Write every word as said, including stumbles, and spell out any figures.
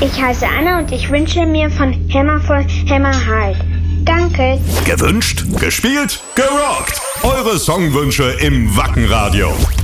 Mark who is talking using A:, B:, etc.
A: Ich heiße Anna und ich wünsche mir von Hammer von Hammer Halt. Danke.
B: Gewünscht, gespielt, gerockt. Eure Songwünsche im Wackenradio.